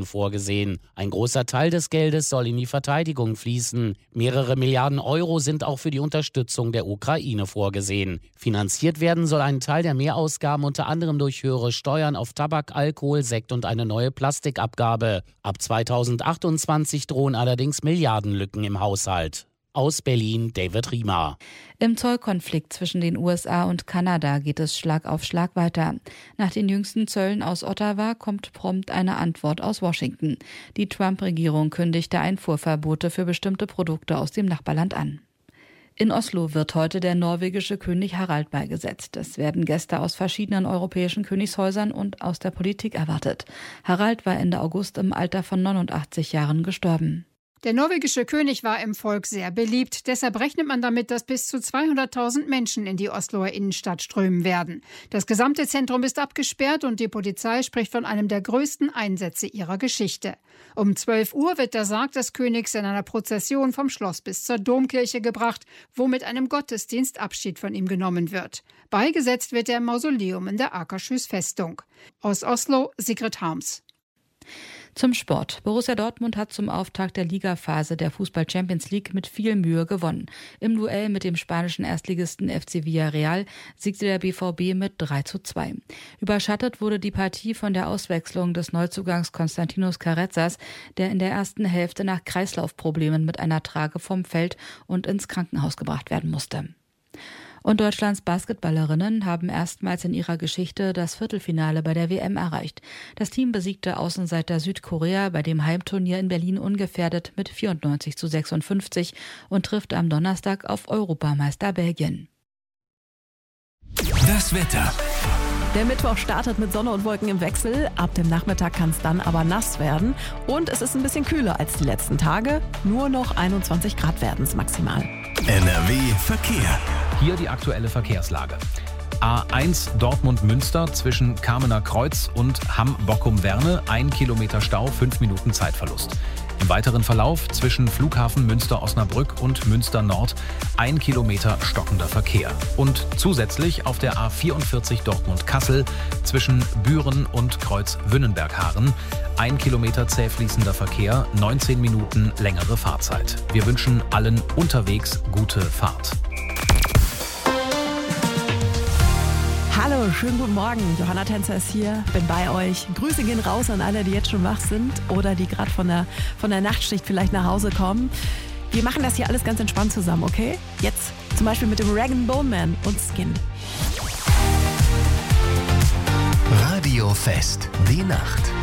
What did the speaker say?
vorgesehen. Ein großer Teil des Geldes soll in die Verteidigung fließen. Mehrere Milliarden Euro sind auch für die Unterstützung der Ukraine vorgesehen. Finanziert werden soll ein Teil der Mehrausgaben unter anderem durch höhere Steuern auf Tabak, Alkohol, Sekt und eine neue Plastikabgabe. Ab 2028 drohen allerdings Milliardenlücken im Haushalt. Aus Berlin, David Riemer. Im Zollkonflikt zwischen den USA und Kanada geht es Schlag auf Schlag weiter. Nach den jüngsten Zöllen aus Ottawa kommt prompt eine Antwort aus Washington. Die Trump-Regierung kündigte Einfuhrverbote für bestimmte Produkte aus dem Nachbarland an. In Oslo wird heute der norwegische König Harald beigesetzt. Es werden Gäste aus verschiedenen europäischen Königshäusern und aus der Politik erwartet. Harald war Ende August im Alter von 89 Jahren gestorben. Der norwegische König war im Volk sehr beliebt. Deshalb rechnet man damit, dass bis zu 200.000 Menschen in die Osloer Innenstadt strömen werden. Das gesamte Zentrum ist abgesperrt und die Polizei spricht von einem der größten Einsätze ihrer Geschichte. Um 12 Uhr wird der Sarg des Königs in einer Prozession vom Schloss bis zur Domkirche gebracht, wo mit einem Gottesdienst Abschied von ihm genommen wird. Beigesetzt wird er im Mausoleum in der Akershus Festung. Aus Oslo, Sigrid Harms. Zum Sport. Borussia Dortmund hat zum Auftakt der Ligaphase der Fußball-Champions League mit viel Mühe gewonnen. Im Duell mit dem spanischen Erstligisten FC Villarreal siegte der BVB mit 3:2. Überschattet wurde die Partie von der Auswechslung des Neuzugangs Konstantinos Carrezzas, der in der ersten Hälfte nach Kreislaufproblemen mit einer Trage vom Feld und ins Krankenhaus gebracht werden musste. Und Deutschlands Basketballerinnen haben erstmals in ihrer Geschichte das Viertelfinale bei der WM erreicht. Das Team besiegte Außenseiter Südkorea bei dem Heimturnier in Berlin ungefährdet mit 94:56 und trifft am Donnerstag auf Europameister Belgien. Das Wetter. Der Mittwoch startet mit Sonne und Wolken im Wechsel. Ab dem Nachmittag kann es dann aber nass werden. Und es ist ein bisschen kühler als die letzten Tage. Nur noch 21 Grad werden es maximal. NRW Verkehr. Hier die aktuelle Verkehrslage. A1 Dortmund-Münster zwischen Kamener Kreuz und Hamm-Bockum-Werne. 1 Kilometer Stau, 5 Minuten Zeitverlust. Im weiteren Verlauf zwischen Flughafen Münster-Osnabrück und Münster-Nord 1 Kilometer stockender Verkehr. Und zusätzlich auf der A44 Dortmund-Kassel zwischen Büren und Kreuz Wünnenberg-Haaren 1 Kilometer zäh fließender Verkehr, 19 Minuten längere Fahrzeit. Wir wünschen allen unterwegs gute Fahrt. Hallo, schönen guten Morgen. Johanna Tänzer ist hier, bin bei euch. Grüße gehen raus an alle, die jetzt schon wach sind oder die gerade von der Nachtschicht vielleicht nach Hause kommen. Wir machen das hier alles ganz entspannt zusammen, okay? Jetzt zum Beispiel mit dem Rag & Bone Man und Skin. Radio Fest, die Nacht.